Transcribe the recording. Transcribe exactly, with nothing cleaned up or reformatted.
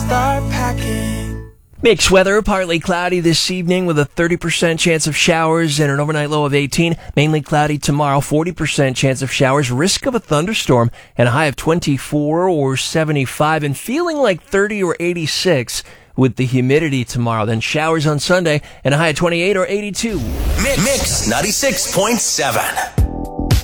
start packing. Mixed weather, partly cloudy this evening with a thirty percent chance of showers and an overnight low of eighteen. Mainly cloudy tomorrow, forty percent chance of showers, risk of a thunderstorm, and a high of twenty-four or seventy-five, and feeling like thirty or eighty-six with the humidity tomorrow. Then showers on Sunday and a high of twenty-eight or eighty-two. Mix, Mix ninety-six point seven.